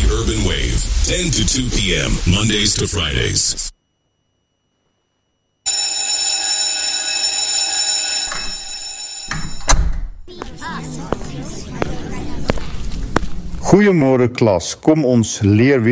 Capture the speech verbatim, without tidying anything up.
Urban Wave, ten to two p.m., Mondays to Fridays. Goeiemôre klas, kom ons leer